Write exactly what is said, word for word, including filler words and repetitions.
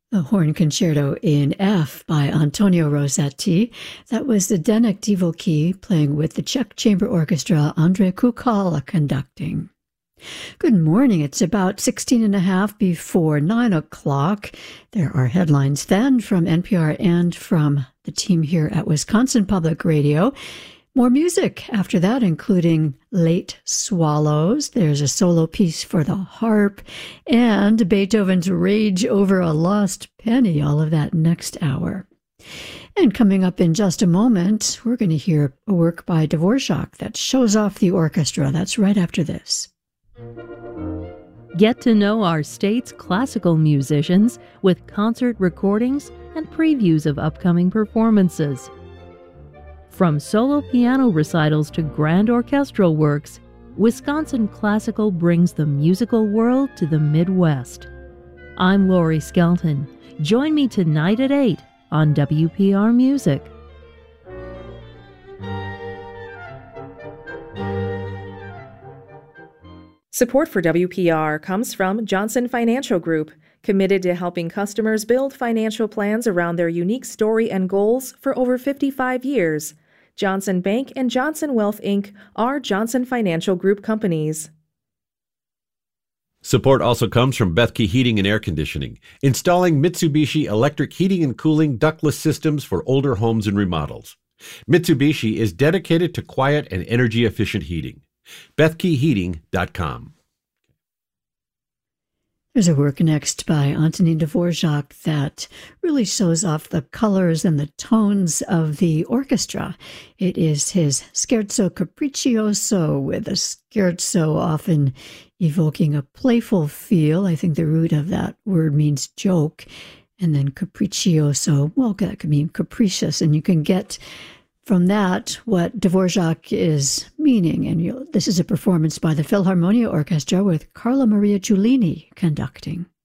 The Horn Concerto in F by Antonio Rossetti. That was the Zdenek Divocky playing with the Czech Chamber Orchestra, Andrei Kukala conducting. Good morning. It's about sixteen and a half before nine o'clock. There are headlines then from N P R and from the team here at Wisconsin Public Radio. More music after that, including Late Swallows. There's a solo piece for the harp and Beethoven's Rage Over a Lost Penny. All of that next hour. And coming up in just a moment, we're going to hear a work by Dvorak that shows off the orchestra. That's right after this. Get to know our state's classical musicians with concert recordings and previews of upcoming performances. From solo piano recitals to grand orchestral works, Wisconsin Classical brings the musical world to the Midwest. I'm Lori Skelton. Join me tonight at eight on W P R Music. Support for W P R comes from Johnson Financial Group, committed to helping customers build financial plans around their unique story and goals for over fifty-five years. Johnson Bank and Johnson Wealth, Incorporated are Johnson Financial Group companies. Support also comes from Bethke Heating and Air Conditioning, installing Mitsubishi electric heating and cooling ductless systems for older homes and remodels. Mitsubishi is dedicated to quiet and energy-efficient heating. Bethke Heating dot com. There's a work next by Antonin Dvorak that really shows off the colors and the tones of the orchestra. It is his Scherzo Capriccioso, with a scherzo often evoking a playful feel. I think the root of that word means joke. And then capriccioso, well, that could mean capricious. And you can get from that what Dvorak is meaning. And you, this is a performance by the Philharmonia Orchestra with Carla Maria Giulini conducting.